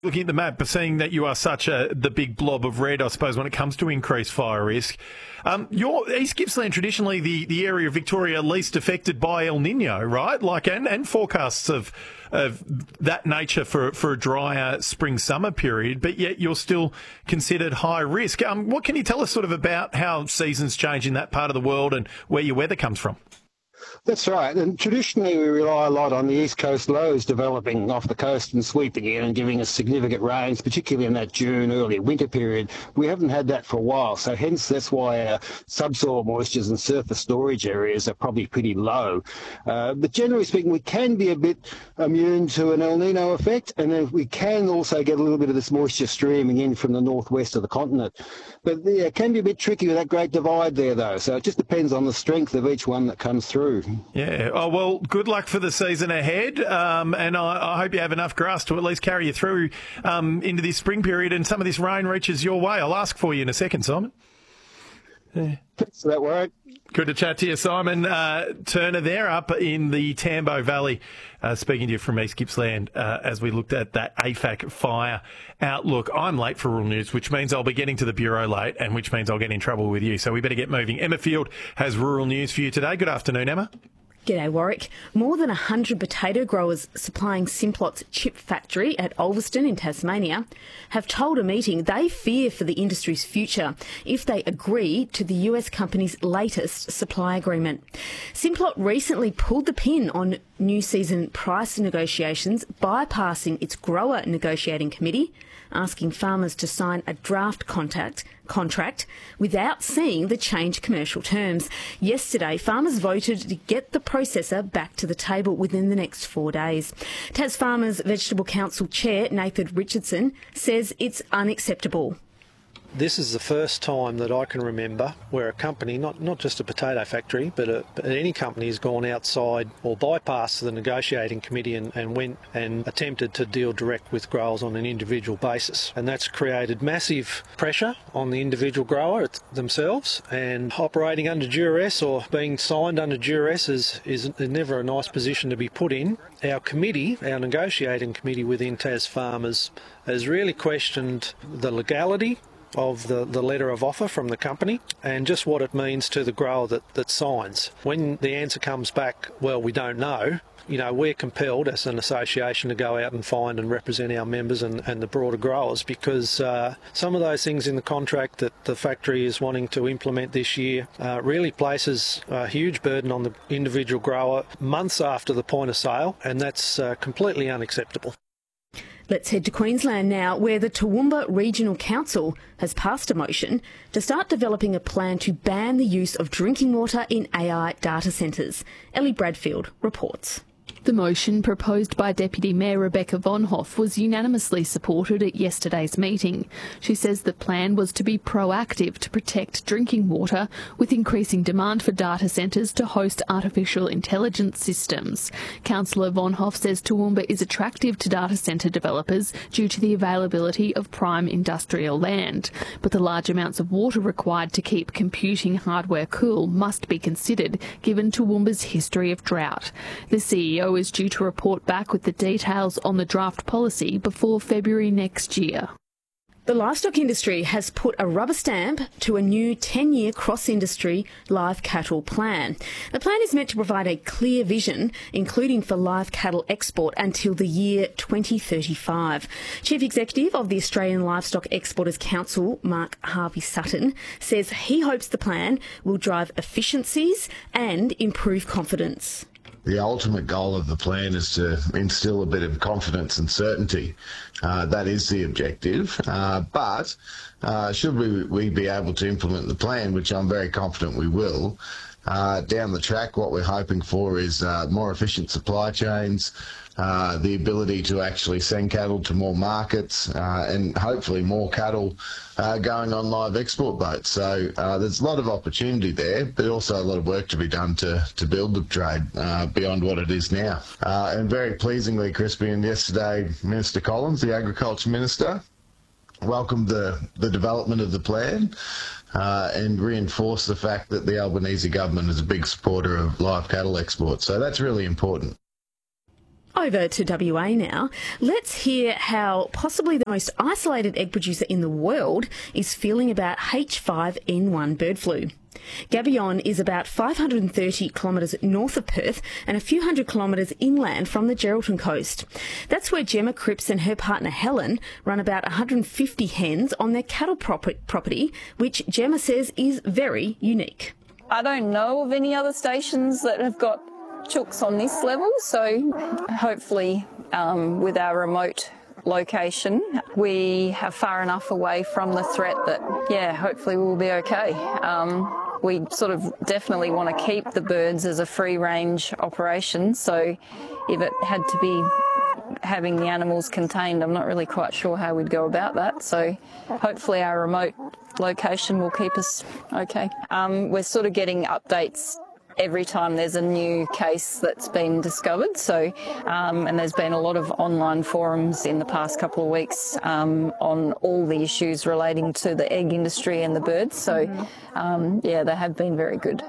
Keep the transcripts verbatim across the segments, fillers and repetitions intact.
Looking at the map, seeing that you are such a the big blob of red, I suppose, when it comes to increased fire risk. Um, your East Gippsland, traditionally the, the area of Victoria least affected by El Nino, right? Like, and, and forecasts of of that nature for for a drier spring summer period, but yet you're still considered high risk. Um, what can you tell us sort of about how seasons change in that part of the world and where your weather comes from? That's right, and traditionally we rely a lot on the east coast lows developing off the coast and sweeping in and giving us significant rains, particularly in that June, early winter period. We haven't had that for a while, so hence that's why our subsoil moistures and surface storage areas are probably pretty low. Uh, but generally speaking, we can be a bit immune to an El Nino effect, and then we can also get a little bit of this moisture streaming in from the northwest of the continent. But yeah, it can be a bit tricky with that great divide there, though, so it just depends on the strength of each one that comes through. Yeah. Oh, well, good luck for the season ahead. Um, and I, I hope you have enough grass to at least carry you through um, into this spring period and some of this rain reaches your way. I'll ask for you in a second, Simon. Yeah. Thanks for that, Warwick. Good to chat to you, Simon uh, Turner there up in the Tambo Valley, uh, speaking to you from East Gippsland uh, as we looked at that A F A C fire outlook. I'm late for Rural News, which means I'll be getting to the Bureau late and which means I'll get in trouble with you. So we better get moving. Emma Field has Rural News for you today. Good afternoon, Emma. G'day, Warwick. More than one hundred potato growers supplying Simplot's chip factory at Ulverston in Tasmania have told a meeting they fear for the industry's future if they agree to the U S company's latest supply agreement. Simplot recently pulled the pin on new season price negotiations, bypassing its grower negotiating committee, asking farmers to sign a draft contract contract without seeing the changed commercial terms. Yesterday, farmers voted to get the processor back to the table within the next four days. Tas Farmers Vegetable Council Chair Nathan Richardson says it's unacceptable. This is the first time that I can remember where a company, not, not just a potato factory, but, a, but any company has gone outside or bypassed the negotiating committee and, and went and attempted to deal direct with growers on an individual basis. And that's created massive pressure on the individual grower themselves, and operating under duress or being signed under duress is, is never a nice position to be put in. Our committee, our negotiating committee within Tas Farmers, has really questioned the legality of the, the letter of offer from the company and just what it means to the grower that, that signs. When the answer comes back, well, we don't know, you know, we're compelled as an association to go out and find and represent our members and, and the broader growers, because uh, some of those things in the contract that the factory is wanting to implement this year uh, really places a huge burden on the individual grower months after the point of sale, and that's uh, completely unacceptable. Let's head to Queensland now, where the Toowoomba Regional Council has passed a motion to start developing a plan to ban the use of drinking water in A I data centres. Ellie Bradfield reports. The motion, proposed by Deputy Mayor Rebecca Von Hoff, was unanimously supported at yesterday's meeting. She says the plan was to be proactive to protect drinking water, with increasing demand for data centres to host artificial intelligence systems. Councillor Von Hoff says Toowoomba is attractive to data centre developers due to the availability of prime industrial land, but the large amounts of water required to keep computing hardware cool must be considered, given Toowoomba's history of drought. The C E O is due to report back with the details on the draft policy before February next year. The livestock industry has put a rubber stamp to a new ten-year cross-industry live cattle plan. The plan is meant to provide a clear vision, including for live cattle export until the year twenty thirty-five. Chief Executive of the Australian Livestock Exporters Council, Mark Harvey-Sutton, says he hopes the plan will drive efficiencies and improve confidence. The ultimate goal of the plan is to instill a bit of confidence and certainty. Uh, that is the objective. Uh, but uh, should we, we be able to implement the plan, which I'm very confident we will, uh, down the track, what we're hoping for is uh, more efficient supply chains, uh, the ability to actually send cattle to more markets, uh, and hopefully more cattle uh, going on live export boats. So uh, there's a lot of opportunity there, but also a lot of work to be done to, to build the trade uh, beyond what it is now. Uh, and very pleasingly, Crispian, yesterday, Minister Collins, the Agriculture Minister, welcomed the, the development of the plan uh, and reinforced the fact that the Albanese government is a big supporter of live cattle exports. So that's really important. Over to W A now. Let's hear how possibly the most isolated egg producer in the world is feeling about H five N one bird flu. Gabion is about five hundred thirty kilometres north of Perth and a few hundred kilometres inland from the Geraldton coast. That's where Gemma Cripps and her partner Helen run about one hundred fifty hens on their cattle prop- property, which Gemma says is very unique. I don't know of any other stations that have got chooks on this level, so hopefully um, with our remote location we are far enough away from the threat that, yeah, hopefully we'll be okay. Um, we sort of definitely want to keep the birds as a free range operation, so if it had to be having the animals contained, I'm not really quite sure how we'd go about that, so hopefully our remote location will keep us okay. Um, we're sort of getting updates every time there's a new case that's been discovered. So, um, and there's been a lot of online forums in the past couple of weeks um, on all the issues relating to the egg industry and the birds. So, um, yeah, they have been very good.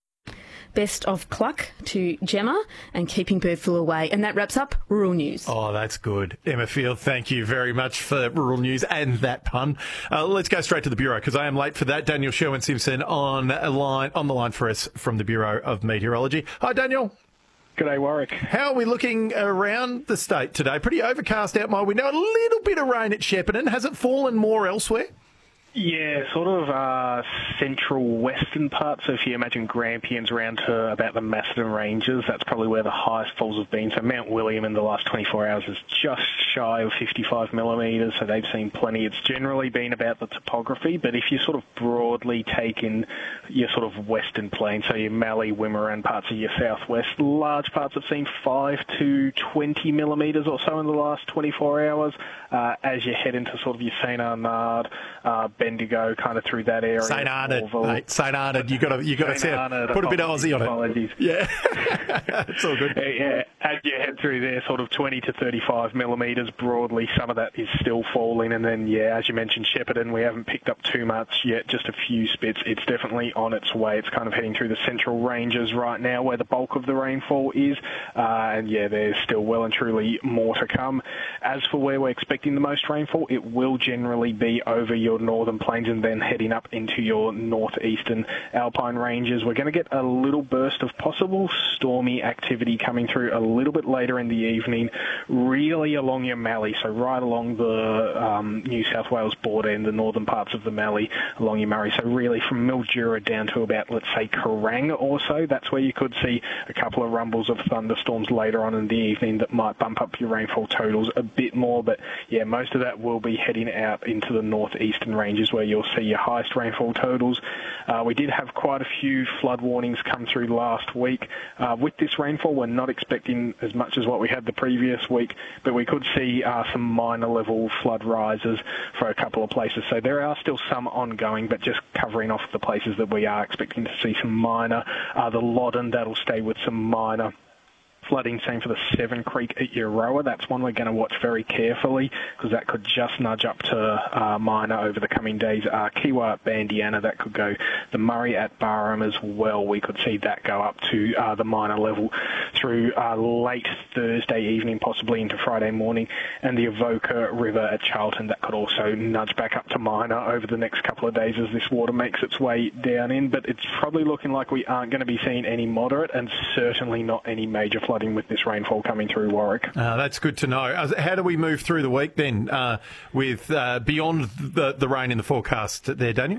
Best of cluck to Gemma and keeping bird flu away. And that wraps up Rural News. Oh, that's good. Emma Field, thank you very much for Rural News and that pun. Uh, let's go straight to the Bureau because I am late for that. Daniel Sherwin-Simpson on a line on the line for us from the Bureau of Meteorology. Hi, Daniel. G'day, Warwick. How are we looking around the state today? Pretty overcast out my window. A little bit of rain at Shepparton. Has it fallen more elsewhere? Yeah, sort of uh, central western part. So if you imagine Grampians round to about the Macedon Ranges, that's probably where the highest falls have been. So Mount William in the last twenty-four hours is just shy of fifty-five millimetres, so they've seen plenty. It's generally been about the topography, but if you sort of broadly take in your sort of western plains, so your Mallee, Wimmera and parts of your southwest, large parts have seen five to twenty millimetres or so in the last twenty-four hours. Uh, as you head into sort of your Saint Arnaud, uh, Bendigo, kind of through that area. Saint Arnaud, mate. Saint Arnaud. You got to, you got to say, put a bit of Aussie on it. Apologies. Yeah, it's all good. Yeah, as you head through there, sort of twenty to thirty-five millimetres broadly. Some of that is still falling, and then yeah, as you mentioned, Shepparton, we haven't picked up too much yet, just a few spits. It's definitely on its way. It's kind of heading through the central ranges right now, where the bulk of the rainfall is, uh, and yeah, there's still well and truly more to come. As for where we're expecting the most rainfall, it will generally be over your northern plains and then heading up into your northeastern alpine ranges. We're going to get a little burst of possible stormy activity coming through a little bit later in the evening, really along your Mallee, so right along the um, New South Wales border in the northern parts of the Mallee, along your Murray. So really from Mildura down to about, let's say, Kerrang or so, that's where you could see a couple of rumbles of thunderstorms later on in the evening that might bump up your rainfall totals a bit more. But yeah, most of that will be heading out into the northeastern ranges where you'll see your highest rainfall totals. Uh, we did have quite a few flood warnings come through last week. Uh, with this rainfall, we're not expecting as much as what we had the previous week, but we could see uh, some minor level flood rises for a couple of places. So there are still some ongoing, but just covering off the places that we are expecting to see some minor. Uh, the Loddon, that'll stay with some minor flooding. Same for the Severn Creek at Euroa. That's one we're going to watch very carefully because that could just nudge up to uh, minor over the coming days. Uh, Kiwa at Bandiana, that could go. The Murray at Barham as well, we could see that go up to uh, the minor level through uh, late Thursday evening, possibly into Friday morning. And the Avoca River at Charlton, that could also nudge back up to minor over the next couple of days as this water makes its way down in. But it's probably looking like we aren't going to be seeing any moderate and certainly not any major flooding with this rainfall coming through Warwick. Uh, that's good to know. How do we move through the week then uh, with uh, beyond the, the rain in the forecast there, Daniel?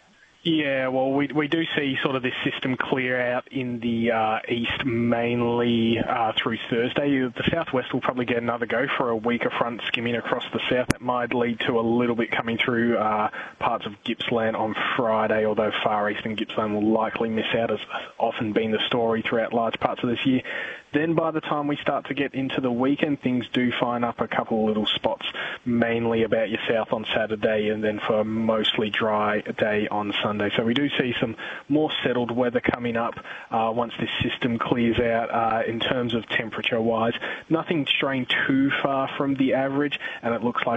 Yeah, well, we we do see sort of this system clear out in the uh, east, mainly uh, through Thursday. The southwest will probably get another go for a weaker front skimming across the south. That might lead to a little bit coming through uh, parts of Gippsland on Friday, although far eastern Gippsland will likely miss out, as often been the story throughout large parts of this year. Then by the time we start to get into the weekend, things do fine up a couple of little spots, mainly about your south on Saturday and then for a mostly dry day on Sunday. So we do see some more settled weather coming up uh, once this system clears out uh, in terms of temperature-wise. Nothing straying too far from the average, and it looks like we've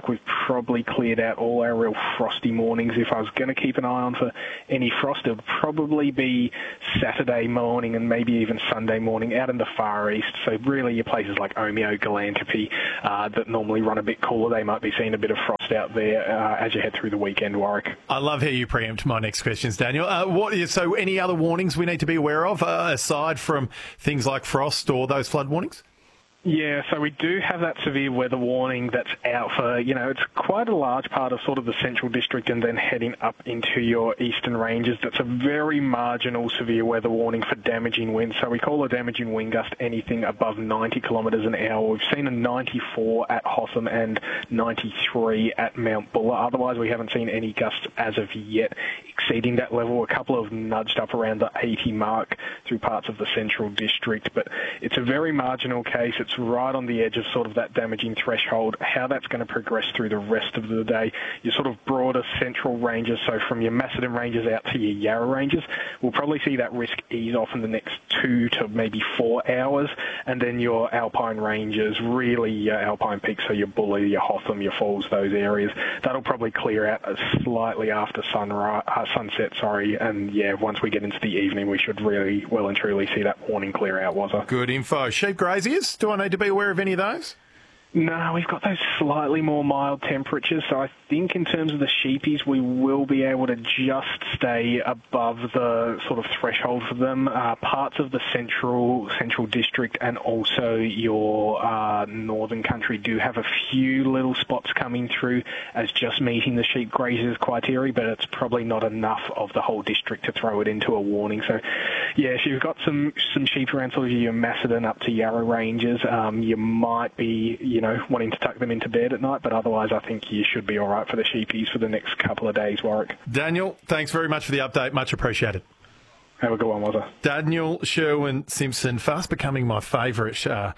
probably cleared out all our real frosty mornings. If I was going to keep an eye on for any frost, it would probably be Saturday morning and maybe even Sunday morning out in the far east. So really your places like Omeo, Galantepe, uh, that normally run a bit cooler, they might be seeing a bit of frost out there uh, as you head through the weekend, Warwick. I love how you preempt my next questions, Daniel. Uh, what, so any other warnings we need to be aware of, uh, aside from things like frost or those flood warnings? Yeah, so we do have that severe weather warning that's out for, you know, it's quite a large part of sort of the central district and then heading up into your eastern ranges. That's a very marginal severe weather warning for damaging winds. So we call a damaging wind gust anything above ninety kilometres an hour. We've seen a ninety-four at Hotham and ninety-three at Mount Buller. Otherwise, we haven't seen any gusts as of yet exceeding that level. A couple have nudged up around the eighty mark through parts of the central district, but it's a very marginal case. It's right on the edge of sort of that damaging threshold. How that's going to progress through the rest of the day, your sort of broader central ranges, so from your Macedon ranges out to your Yarra ranges, we'll probably see that risk ease off in the next two to maybe four hours, and then your alpine ranges, really your alpine peaks, so your Buller, your Hotham, your Falls, those areas, that'll probably clear out slightly after sunrise, uh, sunset, sorry, and yeah, once we get into the evening, we should really well and truly see that warning clear out, was it? Good info. Sheep graziers, do I need to be aware of any of those? No, we've got those slightly more mild temperatures, so I think in terms of the sheepies, we will be able to just stay above the sort of threshold for them. Uh, parts of the central central district and also your uh, northern country do have a few little spots coming through as just meeting the sheep grazers criteria, but it's probably not enough of the whole district to throw it into a warning. So, yeah, if you've got some, some sheep around sort of your Macedon up to Yarra ranges, um, you might be, you know, wanting to tuck them into bed at night, but otherwise I think you should be all right for the sheepies for the next couple of days, Warwick. Daniel, thanks very much for the update. Much appreciated. Have a good one, Wazza. Daniel Sherwin-Simpson, fast becoming my favourite uh,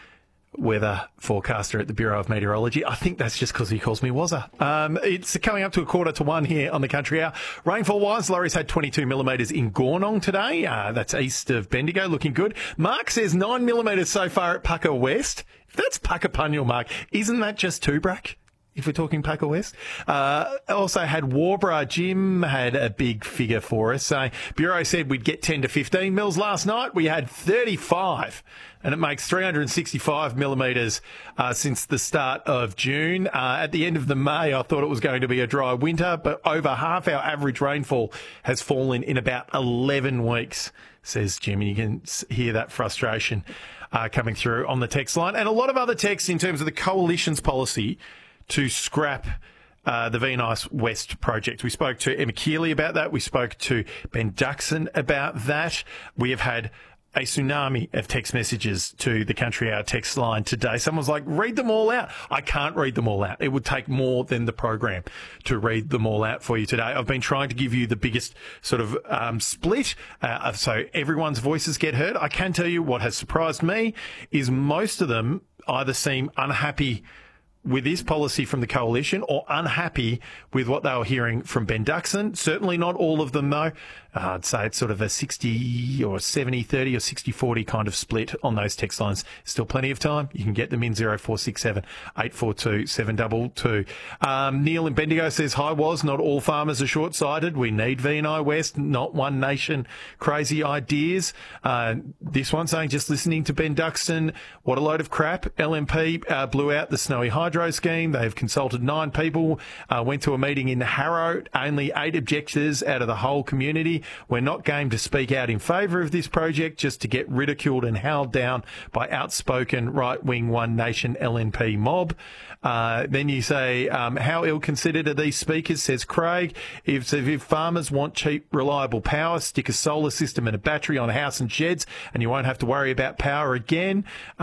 weather forecaster at the Bureau of Meteorology. I think that's just because he calls me Wazza. Um, it's coming up to a quarter to one here on the Country Hour. Rainfall-wise, Laurie's had twenty-two millimetres in Gornong today. Uh, that's east of Bendigo, looking good. Mark says nine millimetres so far at Pucka West. If that's Puckapunyal, Mark, isn't that just Tubrack? If we're talking Pucka West. Uh, also had Warborough. Jim had a big figure for us. So Bureau said we'd get ten to fifteen mils last night. We had thirty-five, and it makes three hundred sixty-five millimetres uh, since the start of June. Uh, at the end of the May, I thought it was going to be a dry winter, but over half our average rainfall has fallen in about eleven weeks, says Jim. And you can hear that frustration uh, coming through on the text line. And a lot of other texts in terms of the Coalition's policy to scrap uh, the Venus West project. We spoke to Emma Keeley about that. We spoke to Ben Duxon about that. We have had a tsunami of text messages to the Country Hour text line today. Someone's like, read them all out. I can't read them all out. It would take more than the program to read them all out for you today. I've been trying to give you the biggest sort of um, split uh, so everyone's voices get heard. I can tell you what has surprised me is most of them either seem unhappy with this policy from the Coalition or unhappy with what they were hearing from Ben Duxon. Certainly not all of them, though. Uh, I'd say it's sort of a sixty or seventy thirty or sixty forty kind of split on those text lines. Still plenty of time. You can get them in zero four six seven, eight four two, seven two two. Um, Neil in Bendigo says, hi, was not all farmers are short-sighted. We need V N I West, not one nation. Crazy ideas. Uh, this one saying, just listening to Ben Duxon, what a load of crap. L M P uh, blew out the Snowy Hydro scheme. They've consulted nine people, uh, went to a meeting in Harrow, only eight objectors out of the whole community. We're not game to speak out in favour of this project, just to get ridiculed and howled down by outspoken right-wing One Nation L N P mob. Uh, then you say, um, how ill-considered are these speakers, says Craig. If, if farmers want cheap, reliable power, stick a solar system and a battery on a house and sheds, and you won't have to worry about power again.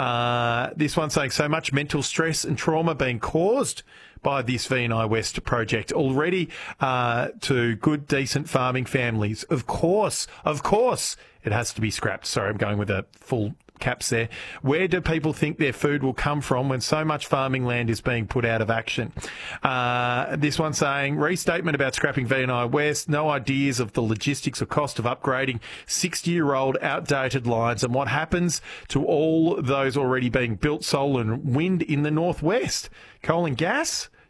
Uh, this one saying, so much mental stress and trauma being caused by this V N I West project already uh, to good, decent farming families. Of course, of course, it has to be scrapped. Sorry, I'm going with a full caps there. Where do people think their food will come from when so much farming land is being put out of action? Uh, this one saying, restatement about scrapping V N I West, no ideas of the logistics or cost of upgrading sixty-year-old outdated lines and what happens to all those already being built, solar and wind in the northwest. Coal and gas?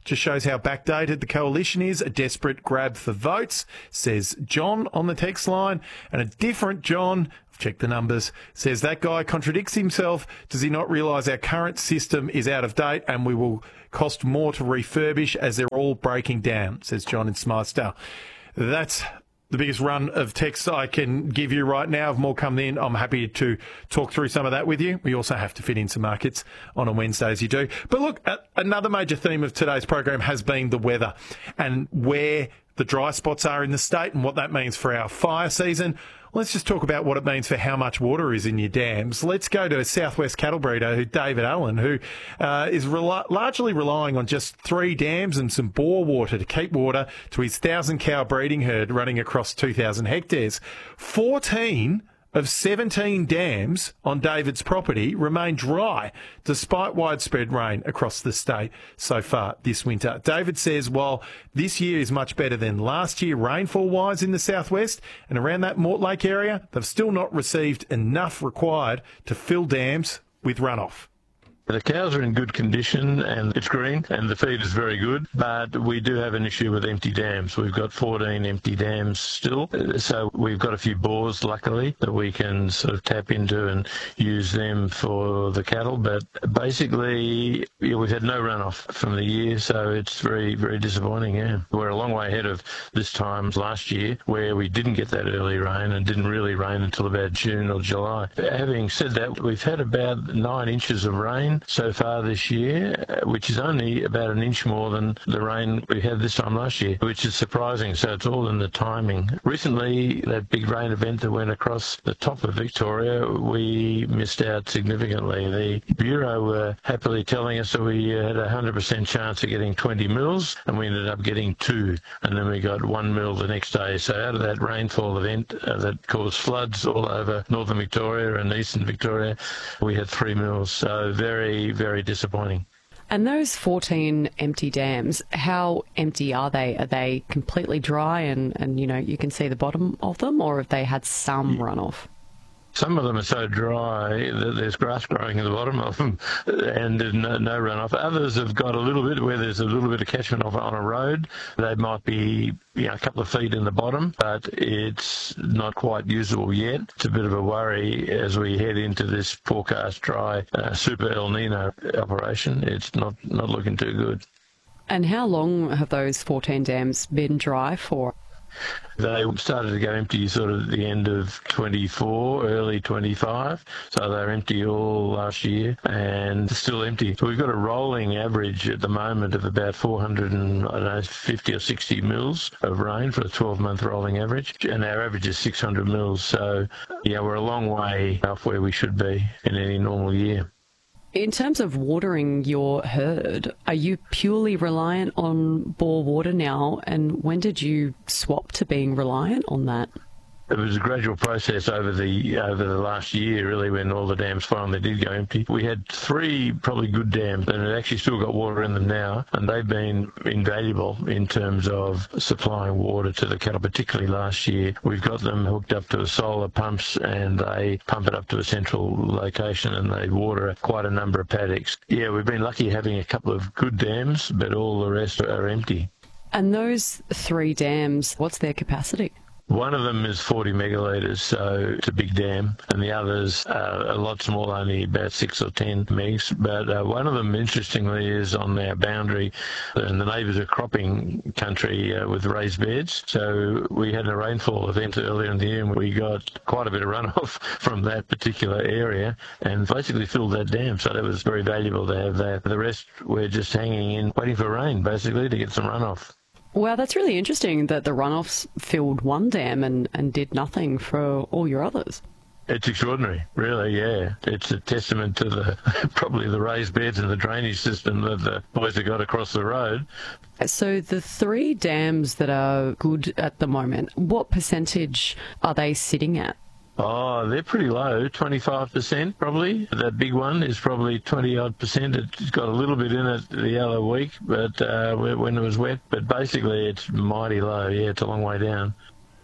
Just shows how backdated the coalition is. A desperate grab for votes, says John on the text line. And a different John, I've checked the numbers, says that guy contradicts himself. Does he not realise our current system is out of date and we will cost more to refurbish as they're all breaking down, says John in Smythesdale. That's the biggest run of texts I can give you right now. If more come in, I'm happy to talk through some of that with you. We also have to fit in some markets on a Wednesday, as you do. But look, another major theme of today's program has been the weather and where the dry spots are in the state and what that means for our fire season. Let's just talk about what it means for how much water is in your dams. Let's go to a Southwest cattle breeder, who David Allen, who uh, is rel- largely relying on just three dams and some bore water to keep water to his thousand cow breeding herd running across two thousand hectares. fourteen of seventeen dams on David's property remain dry despite widespread rain across the state so far this winter. David says while this year is much better than last year rainfall-wise in the southwest and around that Mortlake area, they've still not received enough required to fill dams with runoff. The cows are in good condition and it's green and the feed is very good, but we do have an issue with empty dams. We've got fourteen empty dams still, so we've got a few bores, luckily, that we can sort of tap into and use them for the cattle, but basically yeah, we've had no runoff from the year, so it's very, very disappointing, yeah. We're a long way ahead of this time last year where we didn't get that early rain and didn't really rain until about June or July. Having said that, we've had about nine inches of rain so far this year, which is only about an inch more than the rain we had this time last year, which is surprising. So it's all in the timing. Recently, that big rain event that went across the top of Victoria, we missed out significantly. The Bureau were happily telling us that we had a one hundred percent chance of getting twenty mils, and we ended up getting two, and then we got one mil the next day. So out of that rainfall event uh, that caused floods all over northern Victoria and eastern Victoria, we had three mils. So very Very, very disappointing. And those fourteen empty dams, how empty are they? Are they completely dry and, and, you know, you can see the bottom of them, or have they had some runoff? Some of them are so dry that there's grass growing at the bottom of them and there's no, no runoff. Others have got a little bit where there's a little bit of catchment off on a road. They might be you know, a couple of feet in the bottom, but it's not quite usable yet. It's a bit of a worry as we head into this forecast dry uh, super El Nino operation. It's not, not looking too good. And how long have those fourteen dams been dry for? They started to go empty sort of at the end of twenty-four, early twenty-five, so they were empty all last year and still empty. So we've got a rolling average at the moment of about four hundred and, I don't know, fifty or sixty mils of rain for a twelve-month rolling average, and our average is six hundred mils. So, yeah, we're a long way off where we should be in any normal year. In terms of watering your herd, are you purely reliant on bore water now? And when did you swap to being reliant on that? It was a gradual process over the over the last year, really, when all the dams finally did go empty. We had three probably good dams, and it actually still got water in them now, and they've been invaluable in terms of supplying water to the cattle, particularly last year. We've got them hooked up to solar pumps, and they pump it up to a central location, and they water quite a number of paddocks. Yeah, we've been lucky having a couple of good dams, but all the rest are empty. And those three dams, what's their capacity? One of them is forty megalitres, so it's a big dam, and the others are a lot smaller, only about six or ten megs. But uh, one of them, interestingly, is on our boundary, and the neighbours are cropping country uh, with raised beds. So we had a rainfall event earlier in the year, and we got quite a bit of runoff from that particular area, and basically filled that dam. So that was very valuable to have that. The rest, we're just hanging in, waiting for rain, basically, to get some runoff. Wow, that's really interesting that the runoffs filled one dam and, and did nothing for all your others. It's extraordinary, really, yeah. It's a testament to the probably the raised beds and the drainage system that the boys have got across the road. So the three dams that are good at the moment, what percentage are they sitting at? Oh, they're pretty low, twenty-five percent probably. That big one is probably twenty-odd percent. It's got a little bit in it the other week, but uh, when it was wet. But basically it's mighty low, yeah, it's a long way down.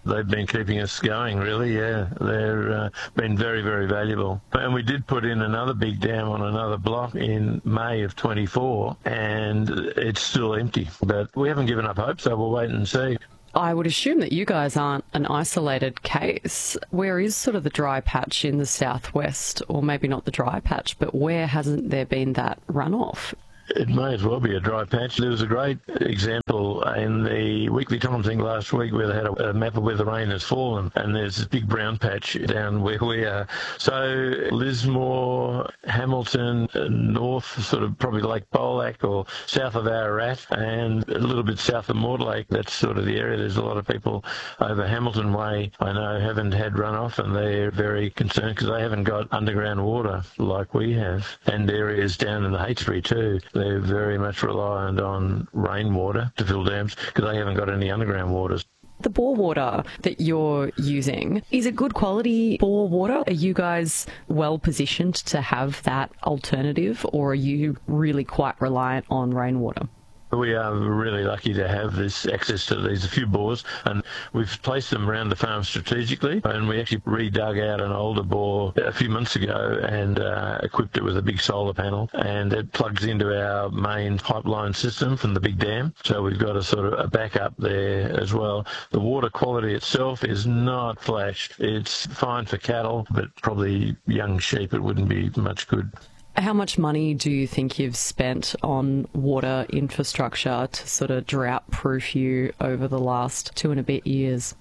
They've been keeping us going, really, yeah. They've uh, been very, very valuable. And we did put in another big dam on another block in May of twenty-four, and it's still empty. But we haven't given up hope, so we'll wait and see. I would assume that you guys aren't an isolated case. Where is sort of the dry patch in the southwest, or maybe not the dry patch, but where hasn't there been that runoff? It may as well be a dry patch. There was a great example in the Weekly Times thing last week where they had a, a map of where the rain has fallen, and there's this big brown patch down where we are. So Lismore, Hamilton, north, sort of probably Lake Bolac or south of Ararat, and a little bit south of Mortlake, that's sort of the area. There's a lot of people over Hamilton Way, I know, haven't had runoff, and they're very concerned because they haven't got underground water like we have. And areas down in the Heytesbury too. They're very much reliant on rainwater to fill dams because they haven't got any underground waters. The bore water that you're using, is it good quality bore water? Are you guys well positioned to have that alternative, or are you really quite reliant on rainwater? We are really lucky to have this access to these a few bores, and we've placed them around the farm strategically, and we actually redug out an older bore a few months ago and uh, equipped it with a big solar panel, and it plugs into our main pipeline system from the big dam, so we've got a sort of a backup there as well. The water quality itself is not flash. It's fine for cattle, but probably young sheep it wouldn't be much good. How much money do you think you've spent on water infrastructure to sort of drought-proof you over the last two and a bit years?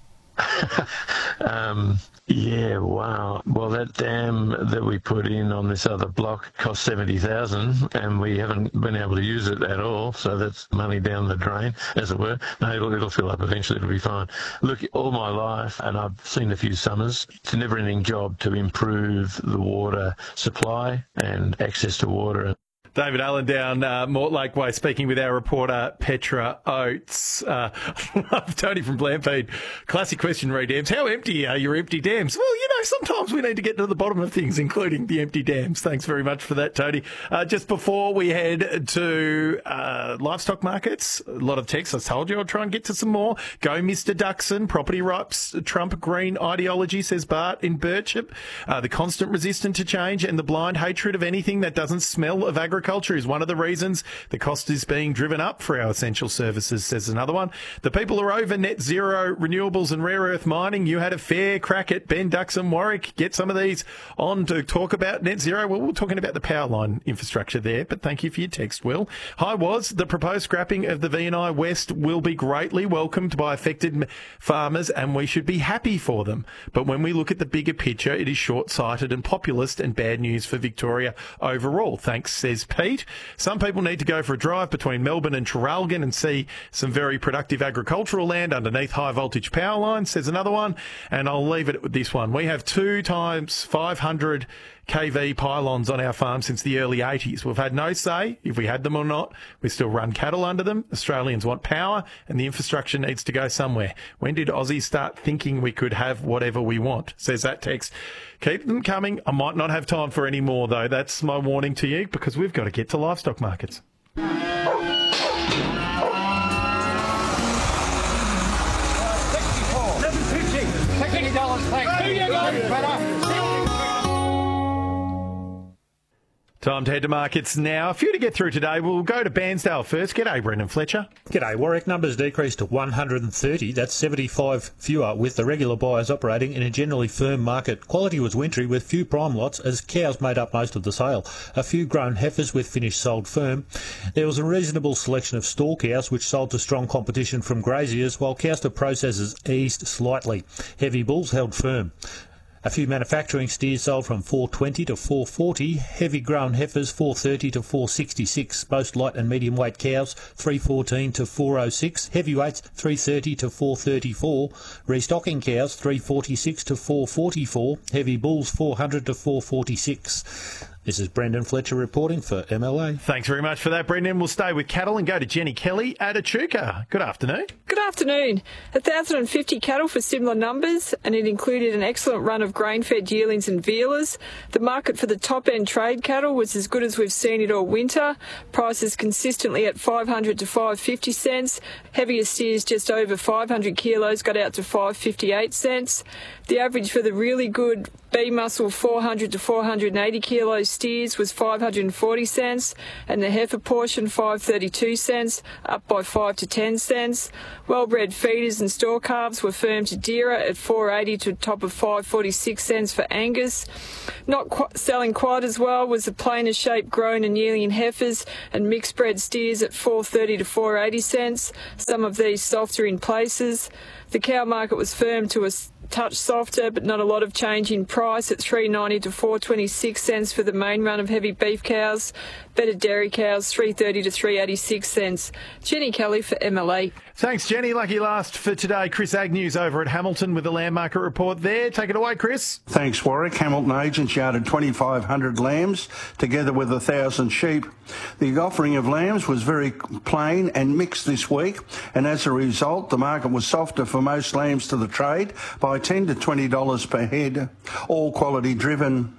um, yeah, wow. Well, that dam that we put in on this other block cost seventy thousand dollars, and we haven't been able to use it at all, so that's money down the drain, as it were. No, it'll, it'll fill up eventually, it'll be fine. Look, all my life, and I've seen a few summers, it's a never-ending job to improve the water supply and access to water. David Allen down uh, Mortlake Way, speaking with our reporter Petra Oates. Uh, Tony from Blamfeed. Classic question, Ray Dams. How empty are your empty dams? Well, you know, sometimes we need to get to the bottom of things, including the empty dams. Thanks very much for that, Tony. Uh, just before we head to uh, livestock markets, a lot of texts. I told you I'll try and get to some more. Go, Mister Duxon. Property rights, Trump green ideology, says Bart in Birchip. Uh, the constant resistance to change and the blind hatred of anything that doesn't smell of agriculture. Agriculture is one of the reasons the cost is being driven up for our essential services, says another one. The people are over net zero renewables and rare earth mining. You had a fair crack at Ben Duxon Warwick. Get some of these on to talk about net zero. Well, we're talking about the power line infrastructure there, but thank you for your text, Will. Hi, was the proposed scrapping of the V and I West will be greatly welcomed by affected farmers, and we should be happy for them. But when we look at the bigger picture, it is short-sighted and populist and bad news for Victoria overall. Thanks, says Pete. Some people need to go for a drive between Melbourne and Traralgon and see some very productive agricultural land underneath high voltage power lines, says another one. And I'll leave it with this one. We have two times five hundred K V pylons on our farm since the early eighties. We've had no say if we had them or not. We still run cattle under them. Australians want power, and the infrastructure needs to go somewhere. When did Aussies start thinking we could have whatever we want? Says that text. Keep them coming. I might not have time for any more, though. That's my warning to you, because we've got to get to livestock markets. sixty-four. eleven fifty. sixty dollars, thanks. Here you go, brother. Time to head to markets now. A few to get through today. We'll go to Bairnsdale first. G'day, Brendan Fletcher. G'day. Warwick numbers decreased to one hundred thirty. That's seventy-five fewer, with the regular buyers operating in a generally firm market. Quality was wintry with few prime lots as cows made up most of the sale. A few grown heifers with finish sold firm. There was a reasonable selection of stall cows which sold to strong competition from graziers, while cows to processors eased slightly. Heavy bulls held firm. A few manufacturing steers sold from four twenty to four forty, heavy grown heifers four thirty to four sixty-six, most light and medium weight cows three fourteen to four oh six, heavyweights three thirty to four thirty-four, restocking cows three forty-six to four forty-four, heavy bulls four hundred to four forty-six. This is Brendan Fletcher reporting for M L A. Thanks very much for that, Brendan. We'll stay with cattle and go to Jenny Kelly at Echuca. Good afternoon. Good afternoon. one thousand fifty cattle for similar numbers, and it included an excellent run of grain-fed yearlings and vealers. The market for the top-end trade cattle was as good as we've seen it all winter. Prices consistently at five hundred to five fifty cents. Heavier steers just over five hundred kilos got out to five fifty-eight cents. The average for the really good B muscle four hundred to four hundred eighty kilo steers was five hundred forty cents, and the heifer portion five thirty-two cents, up by five to ten cents. Well-bred feeders and store calves were firm to dearer at four eighty to a top of five forty-six cents for Angus. Not qu- selling quite as well was the plainer shaped grown and yearling heifers and mixed bred steers at four thirty to four eighty cents. Some of these softer in places. The cow market was firm to a touch softer, but not a lot of change in price at three ninety to four twenty-six cents for the main run of heavy beef cows. Better dairy cows three thirty to three eighty-six cents. Jenny Kelly for M L A. Thanks, Jenny. Lucky last for today. Chris Agnew's over at Hamilton with the land market report there. Take it away, Chris. Thanks, Warwick. Hamilton agents yarded twenty-five hundred lambs together with one thousand sheep. The offering of lambs was very plain and mixed this week, and as a result, the market was softer for most lambs to the trade by ten to twenty dollars per head, all quality driven.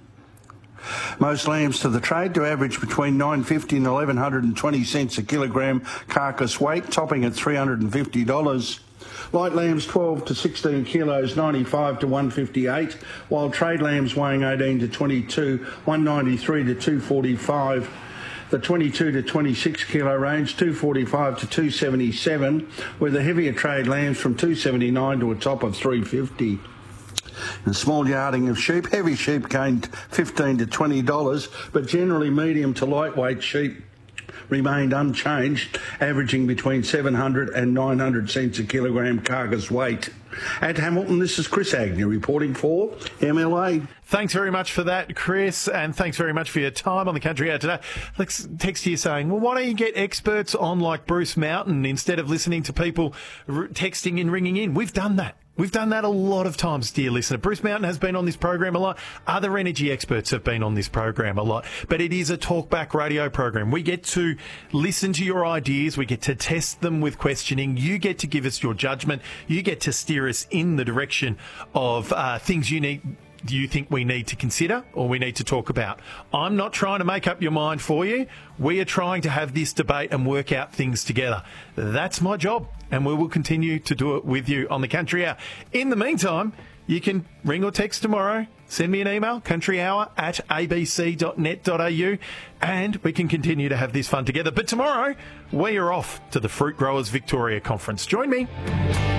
Most lambs to the trade to average between nine fifty and eleven twenty cents a kilogram carcass weight, topping at three hundred fifty dollars. Light lambs twelve to sixteen kilos, ninety-five to one fifty-eight, while trade lambs weighing eighteen to twenty-two, one ninety-three to two forty-five. The twenty-two to twenty-six kilo range, two forty-five to two seventy-seven, with the heavier trade lambs from two seventy-nine to a top of three fifty. And small yarding of sheep, heavy sheep gained fifteen to twenty dollars, but generally medium to lightweight sheep remained unchanged, averaging between seven hundred and nine hundred cents a kilogram carcass weight. At Hamilton, this is Chris Agnew reporting for M L A. Thanks very much for that, Chris, and thanks very much for your time on the Country Hour today. Let's text you saying, well, why don't you get experts on like Bruce Mountain instead of listening to people r- texting and ringing in? We've done that. We've done that a lot of times, dear listener. Bruce Mountain has been on this program a lot. Other energy experts have been on this program a lot. But it is a talkback radio program. We get to listen to your ideas. We get to test them with questioning. You get to give us your judgment. You get to steer us in the direction of uh, things you need. Do you think we need to consider or we need to talk about? I'm not trying to make up your mind for you. We are trying to have this debate and work out things together. That's my job, and we will continue to do it with you on the Country Hour. In the meantime, you can ring or text tomorrow. Send me an email, countryhour at a b c dot net dot a u, and we can continue to have this fun together. But tomorrow, we are off to the Fruit Growers Victoria Conference. Join me.